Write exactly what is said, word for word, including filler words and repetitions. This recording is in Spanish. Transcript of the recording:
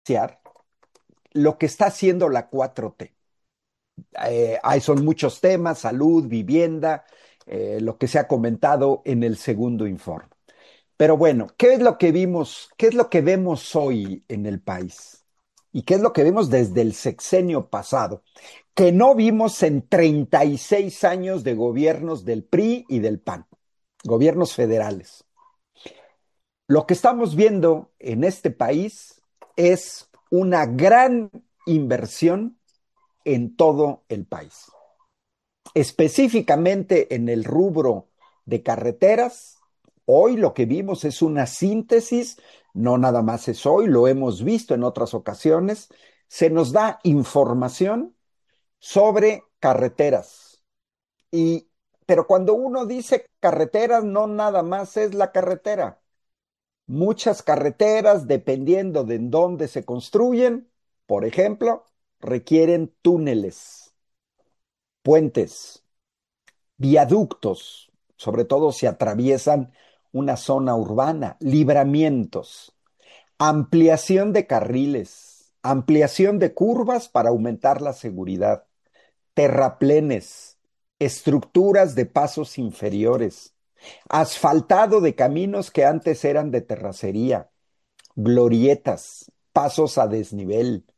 lo que está haciendo la cuatro T. Eh, hay, son muchos temas, salud, vivienda, eh, lo que se ha comentado en el segundo informe. Pero bueno, ¿qué es lo que vimos, qué es lo que vemos hoy en el país? ¿Y qué es lo que vemos desde el sexenio pasado? Que no vimos en treinta y seis años de gobiernos del P R I y del P A N, gobiernos federales. Lo que estamos viendo en este país es una gran inversión en todo el país, específicamente en el rubro de carreteras. Hoy lo que vimos es una síntesis, no nada más es hoy, lo hemos visto en otras ocasiones. Se nos da información sobre carreteras. Y, pero cuando uno dice carreteras, no nada más es la carretera. Muchas carreteras, dependiendo de en dónde se construyen, por ejemplo, requieren túneles, puentes, viaductos, sobre todo si atraviesan una zona urbana, libramientos, ampliación de carriles, ampliación de curvas para aumentar la seguridad, terraplenes, estructuras de pasos inferiores, asfaltado de caminos que antes eran de terracería, glorietas, pasos a desnivel,